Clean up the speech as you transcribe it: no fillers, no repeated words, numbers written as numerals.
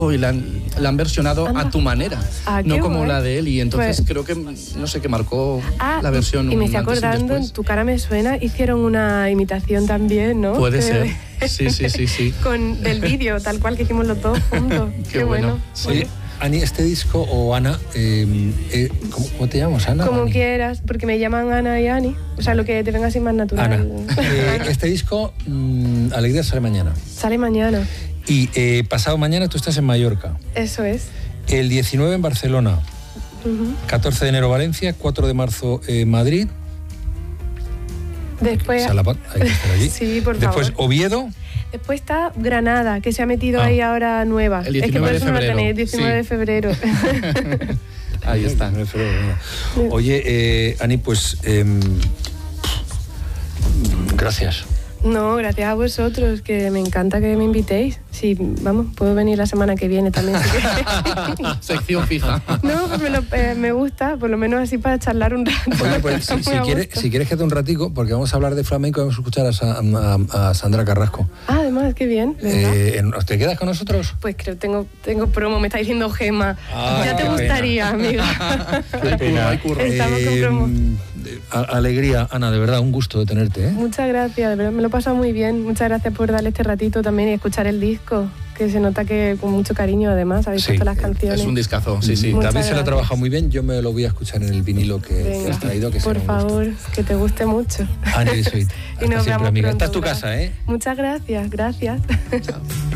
y la han versionado a tu manera, no como guay. la de él, y entonces Pues, creo que, no sé, que marcó la versión. Y me estoy antes y acordando, después. en Tu cara me suena, hicieron una imitación también, ¿no? Puede ser, sí. Del vídeo, tal cual, que hicimos los dos juntos. Qué bueno. Sí. Ani, este disco, o Ana, ¿cómo te llamas, Ana? Como Ani. quieras, porque me llaman Ana y Ani, o sea, lo que te venga así más natural. Ana. Este disco, Alegría, sale mañana. Sale mañana. Y pasado mañana tú estás en Mallorca. Eso es. El 19 en Barcelona. 14 de enero Valencia, 4 de marzo Madrid. Después... Salapat, hay que estar allí. Sí, por Después favor. Oviedo. Después está Granada, que se ha metido ahí ahora nueva. El 19 es que por eso de no la febrero. tenéis, 19 de febrero. Ahí está. Oye, Ani, pues gracias. No, gracias a vosotros, que me encanta que me invitéis. Sí, vamos, puedo venir la semana que viene también. Si queréis. Sección fija. No, pues me gusta, por lo menos así para charlar un rato. Oye, pues si quieres quédate un ratico, porque vamos a hablar de flamenco y vamos a escuchar a Sandra Carrasco. Ah, además, qué bien. ¿Verdad? ¿Te quedas con nosotros? Pues creo tengo promo, me está diciendo Gema. Ya te qué gustaría, amiga. Qué pena. Estamos con promo. Alegría, Ana, de verdad, un gusto de tenerte, ¿eh? Muchas gracias, de verdad me lo he pasado muy bien. Muchas gracias por darle este ratito también y escuchar el disco, que se nota que con mucho cariño además habéis puesto las canciones. Es un discazo, sí. David se lo ha trabajado muy bien, yo me lo voy a escuchar en el vinilo que has traído. Que por será un favor, gusto. que te guste mucho. Ani, soy. Y nos Hasta siempre, vemos amiga. pronto, Esta es tu casa, ¿eh? Muchas gracias, gracias. Chao.